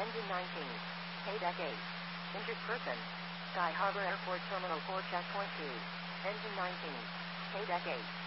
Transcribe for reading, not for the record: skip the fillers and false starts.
Engine 19. Paydeck 8. Injured person. Sky Harbor Airport Terminal 4 Checkpoint 2. Engine 19. Paydeck 8.